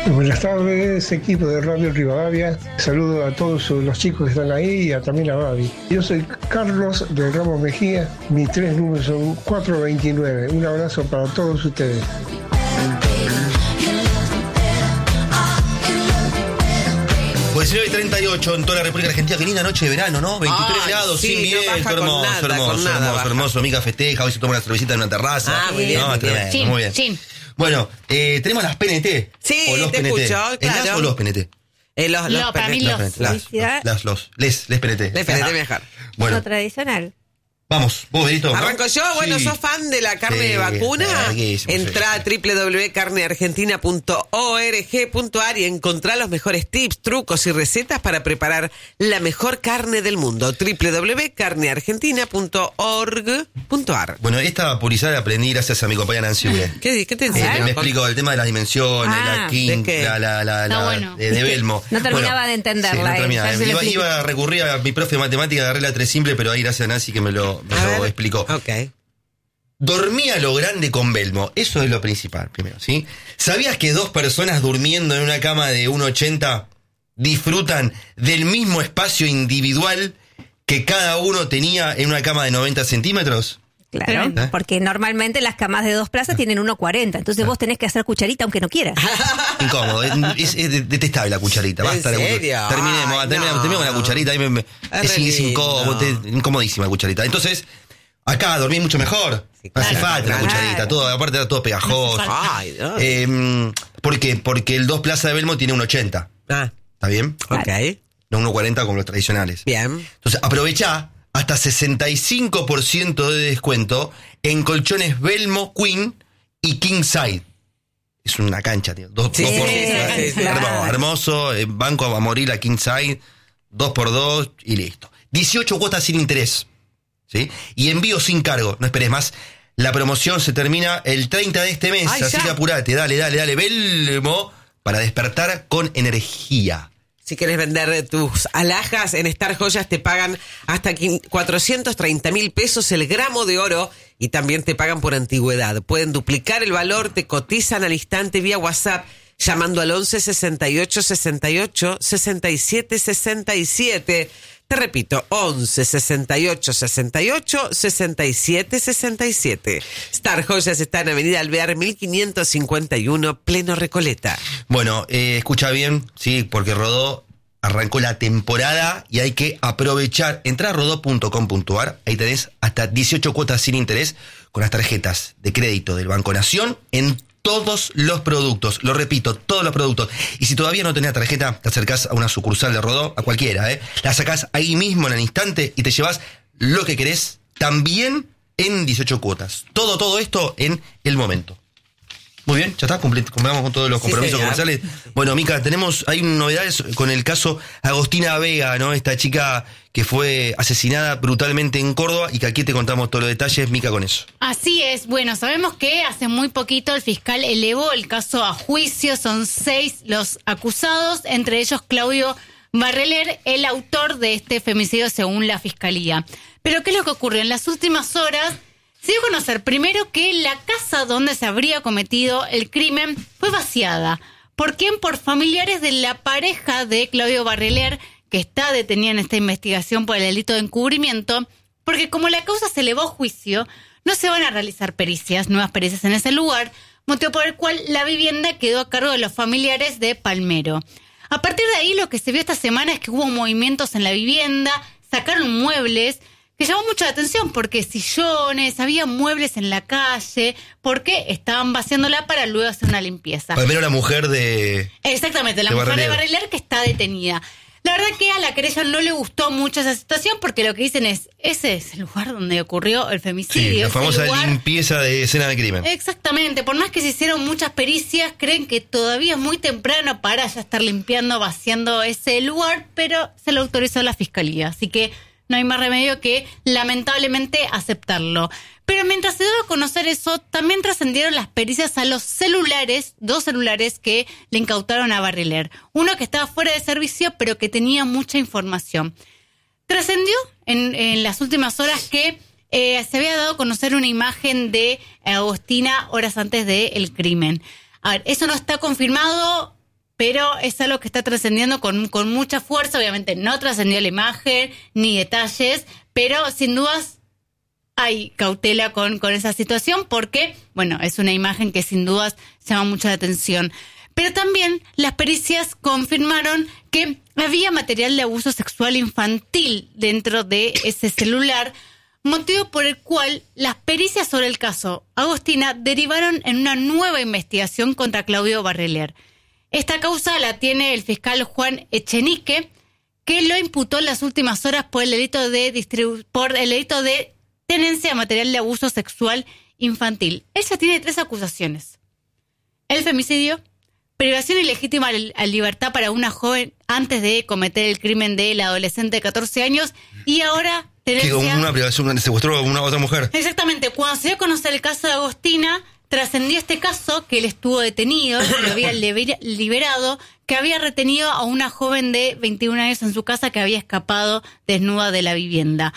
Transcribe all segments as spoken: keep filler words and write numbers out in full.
Buenas tardes, equipo de Radio Rivadavia. Saludo a todos los chicos que están ahí y a, también a Babi. Yo soy Carlos de Ramos Mejía. Mis tres números son cuatro veintinueve. Un abrazo para todos ustedes. diecinueve y treinta y ocho en toda la República Argentina. Qué linda noche de verano, ¿no? veintitrés Ay, grados, sí, sin no viento, baja hermoso, con nada, hermoso, con nada hermoso, baja. hermoso. Mica festeja, hoy se toma una cervecita en una terraza. Ah, muy bien, No, muy bien. tremendo, Chin, muy bien. chin. Bueno, eh, tenemos las P N T. Sí, o los te P N T. escucho, ¿Es claro. las o los P N T? Eh, los, los No, para mí P N T. los. Las, Felicidad. las, los, les, les P N T. Les P N T viajar. Bueno, Lo tradicional. vamos, vos, Benito. ¿no? Arranco yo, bueno, Sí. ¿sos fan de la carne Sí, de vacuna? larguísimo, Entrá a sí. doble u doble u doble u punto carne argentina punto org punto a r y encontrá los mejores tips, trucos y recetas para preparar la mejor carne del mundo. doble u doble u doble u punto carne argentina punto org punto a r. Bueno, esta publicidad la aprendí gracias a mi compañera Nancy Ure. ¿Qué, qué te Eh, enseñó? me explico el tema de las dimensiones, Ah, la King, ¿de qué? la, la, la, Está la- bueno. de, de Belmo. No terminaba Bueno, de entenderla, sí, no eh, terminaba. ya se le Iba, expliqué. iba a recurrir a mi profe de matemática, agarré la tres simple, pero ahí gracias a Nancy que me lo, me A lo ver. explicó. Ok. Dormía lo grande con Belmo. Eso es lo principal, primero, ¿sí? ¿Sabías que dos personas durmiendo en una cama de uno ochenta disfrutan del mismo espacio individual que cada uno tenía en una cama de noventa centímetros? Claro, ¿Eh? porque normalmente las camas de dos plazas tienen uno cuarenta, entonces vos tenés que hacer cucharita aunque no quieras. Incómodo, es, es detestable la cucharita. ¿En Basta de la serio? cucharita. Terminemos, Ay, terminemos, no. terminemos con la cucharita. Ahí me- me- Es es, es re incómodo, lindo. te- incomodísima la cucharita. Entonces, acá dormí mucho mejor. Sí, No hace claro, falta la claro. cucharita, todo, aparte era todo pegajoso. Ay, Dios. Eh, ¿Por qué? Porque el dos Plaza de Belmo tiene un ochenta. Ah, ¿Está bien? ok. No un cuarenta como los tradicionales. Bien. Entonces, aprovechá hasta sesenta y cinco por ciento de descuento en colchones Belmo, Queen y King Side. Es una cancha, tío. Dos, Sí, dos por sí, sí, sí, hermoso, claro. hermoso, eh, banco a morir la King Side, dos por dos y listo. dieciocho cuotas sin interés. ¿Sí? Y envío sin cargo. No esperes más. La promoción se termina el treinta de este mes. Ay, así ya. que apurate, dale, dale, dale. Belmo para despertar con energía. Si quieres vender tus alhajas, en Star Joyas te pagan hasta cuatrocientos treinta mil pesos el gramo de oro y también te pagan por antigüedad. Pueden duplicar el valor, te cotizan al instante vía WhatsApp llamando al once sesenta y ocho sesenta y ocho sesenta y siete sesenta y siete. Te repito, once sesenta y ocho sesenta y ocho sesenta y siete sesenta y siete. Star Joyas está en Avenida Alvear mil quinientos cincuenta y uno, Pleno Recoleta. Bueno, eh, escucha bien, sí, porque Rodó arrancó la temporada y hay que aprovechar. Entrá a rodó punto com punto a r, ahí tenés hasta dieciocho cuotas sin interés con las tarjetas de crédito del Banco Nación en todos los productos. Lo repito, todos los productos. Y si todavía no tenés la tarjeta, te acercás a una sucursal de Rodó, a cualquiera, ¿eh? La sacás ahí mismo en el instante y te llevas lo que querés también en dieciocho cuotas. Todo, todo esto en el momento. Muy bien, ya está, cumpli- cumplamos con todos los Sí, compromisos señor. comerciales. Bueno, Mica, tenemos, hay novedades con el caso Agostina Vega, ¿no? Esta chica que fue asesinada brutalmente en Córdoba y que aquí te contamos todos los detalles, Mica, con eso. Así es, bueno, sabemos que hace muy poquito el fiscal elevó el caso a juicio, son seis los acusados, entre ellos Claudio Barreler, el autor de este femicidio según la fiscalía. Pero ¿qué es lo que ocurrió? En las últimas horas se dio a conocer primero que la casa donde se habría cometido el crimen fue vaciada. ¿Por quién? Por familiares de la pareja de Claudio Barreler, que está detenida en esta investigación por el delito de encubrimiento, porque como la causa se elevó a juicio, no se van a realizar pericias, nuevas pericias en ese lugar, motivo por el cual la vivienda quedó a cargo de los familiares de Palmero. A partir de ahí, lo que se vio esta semana es que hubo movimientos en la vivienda, sacaron muebles, que llamó mucho la atención, porque sillones, había muebles en la calle, porque estaban vaciándola para luego hacer una limpieza. Primero la mujer de... Exactamente, la de mujer Barreler. de Barreler que está detenida. La verdad que a la querella no le gustó mucho esa situación, porque lo que dicen es, ese es el lugar donde ocurrió el femicidio. Sí, la ese famosa lugar- limpieza de escena de crimen. Exactamente, por más que se hicieron muchas pericias, creen que todavía es muy temprano para ya estar limpiando, vaciando ese lugar, pero se lo autorizó la fiscalía, así que no hay más remedio que lamentablemente aceptarlo. Pero mientras se daba a conocer eso, también trascendieron las pericias a los celulares, dos celulares que le incautaron a Barreler. Uno que estaba fuera de servicio, pero que tenía mucha información. Trascendió en, en las últimas horas que eh, se había dado a conocer una imagen de Agostina horas antes del crimen. A ver, eso no está confirmado, pero es algo que está trascendiendo con, con mucha fuerza. Obviamente no trascendió la imagen ni detalles, pero sin dudas hay cautela con, con esa situación porque, bueno, es una imagen que sin dudas llama mucho la atención. Pero también las pericias confirmaron que había material de abuso sexual infantil dentro de ese celular, motivo por el cual las pericias sobre el caso Agostina derivaron en una nueva investigación contra Claudio Barreler. Esta causa la tiene el fiscal Juan Echenique, que lo imputó en las últimas horas por el delito de distribu- por el delito de tenencia de material de abuso sexual infantil. Él ya tiene tres acusaciones: el femicidio, privación ilegítima a libertad para una joven antes de cometer el crimen del adolescente de catorce años y ahora tenencia... Que con una privación secuestró a una otra mujer. Exactamente. Cuando se dio a conocer el caso de Agostina, trascendió este caso que él estuvo detenido, lo había liber- liberado, que había retenido a una joven de veintiún años en su casa que había escapado desnuda de la vivienda.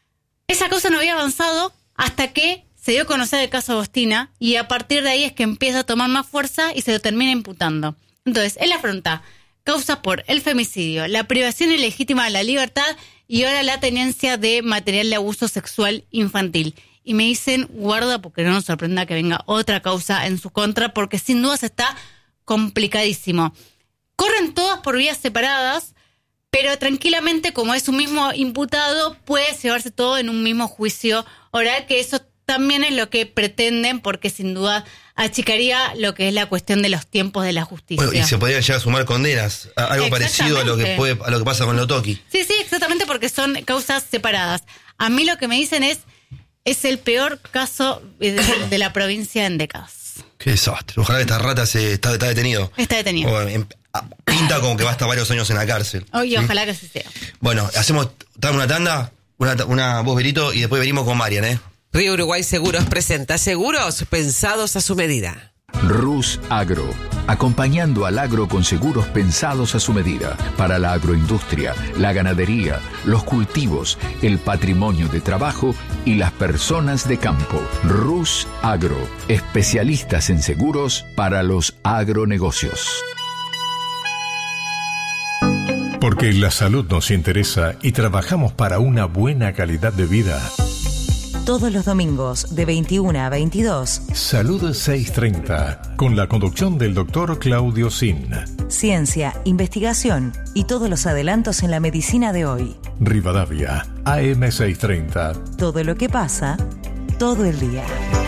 Esa causa no había avanzado hasta que se dio a conocer el caso Agostina y a partir de ahí es que empieza a tomar más fuerza y se lo termina imputando. Entonces, él afronta causas por el femicidio, la privación ilegítima de la libertad y ahora la tenencia de material de abuso sexual infantil. Y me dicen, guarda porque no nos sorprenda que venga otra causa en su contra porque sin dudas está complicadísimo. Corren todas por vías separadas, pero tranquilamente, como es un mismo imputado, puede llevarse todo en un mismo juicio oral, que eso también es lo que pretenden, porque sin duda achicaría lo que es la cuestión de los tiempos de la justicia. Bueno, y se podrían llegar a sumar condenas, a algo parecido a lo que puede, a lo que pasa con Lotoki. Sí, sí, exactamente, porque son causas separadas. A mí lo que me dicen es, es el peor caso de, de la provincia en décadas. Qué desastre. Ojalá que esta rata se está, está detenido. Está detenido. O, en, pinta como que va a estar varios años en la cárcel. Oye, ¿sí? Ojalá que así sea. Bueno, hacemos dame una tanda, una, una voz Berito, y después venimos con Marian, ¿eh? Río Uruguay Seguros presenta seguros pensados a su medida. Rus Agro, acompañando al agro con seguros pensados a su medida, para la agroindustria, la ganadería, los cultivos, el patrimonio de trabajo y las personas de campo. Rus Agro, especialistas en seguros para los agronegocios. Porque la salud nos interesa y trabajamos para una buena calidad de vida. Todos los domingos de veintiuna a veintidós. Salud seiscientos treinta, con la conducción del doctor Claudio Sin. Ciencia, investigación y todos los adelantos en la medicina de hoy. Rivadavia, A M seiscientos treinta. Todo lo que pasa, todo el día.